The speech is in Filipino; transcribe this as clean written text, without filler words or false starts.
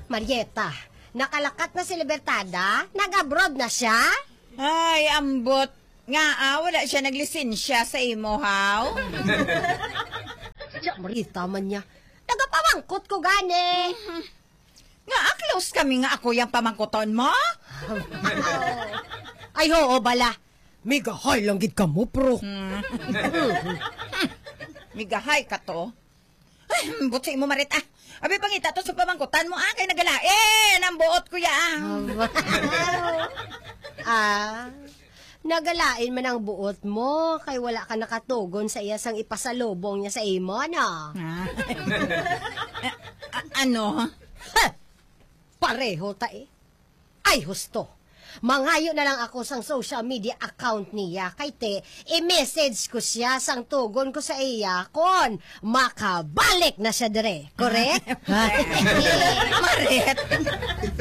Marieta, nakalakat na si Libertada? Nag-abroad na siya? Ay, ambot. Nga, wala siya naglisensya sa imo, haw? Diya, Marieta man niya. Nagapamangkot ko gani. Nga, close kami nga ako yung pamangkuton mo? Ay, oo, bala. Migahay lang gid ka mo, pro. Migahay ka to. Ay, butsi mo, Marita. Abi, pangita to sa pamangkutan mo, kay nagalain ang buot ko ya. Nagalain man ang buot mo, kay wala ka nakatugon sa iyasang ipasalubong niya sa imo, no? Ano? Ha! Pareho ta eh. Ay, husto. Mangayo na lang ako sang social media account niya. Kay te, i-message ko siya sang tugon ko sa iya kon makabalik na siya dire. Correct? Marit.